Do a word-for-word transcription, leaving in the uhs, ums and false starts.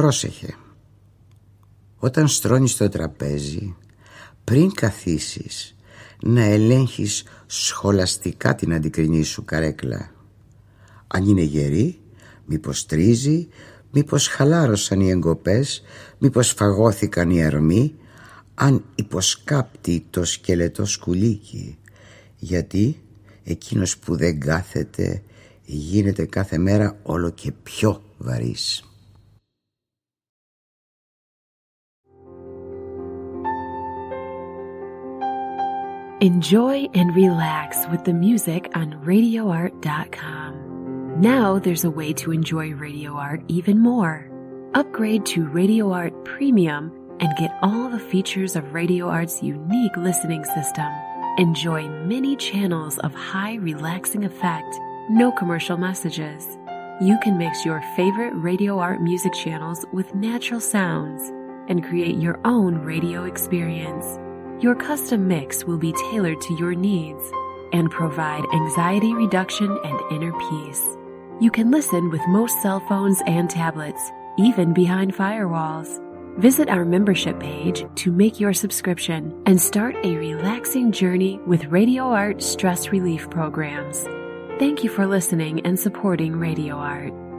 Πρόσεχε. Όταν στρώνεις το τραπέζι, πριν καθίσεις, να ελέγχεις σχολαστικά την αντικρινή σου καρέκλα. Αν είναι γερή, μήπως τρίζει, μήπως χαλάρωσαν οι εγκοπές, μήπως φαγώθηκαν οι αρμοί, αν υποσκάπτει το σκελετό σκουλίκι. Γιατί εκείνος που δεν κάθεται γίνεται κάθε μέρα όλο και πιο βαρύς. Enjoy and relax with the music on radio art dot com. Now there's a way to enjoy Radio Art even more. Upgrade to Radio Art Premium and get all the features of Radio Art's unique listening system. Enjoy many channels of high relaxing effect, no commercial messages. You can mix your favorite Radio Art music channels with natural sounds and create your own radio experience. Your custom mix will be tailored to your needs and provide anxiety reduction and inner peace. You can listen with most cell phones and tablets, even behind firewalls. Visit our membership page to make your subscription and start a relaxing journey with Radio Art stress relief programs. Thank you for listening and supporting Radio Art.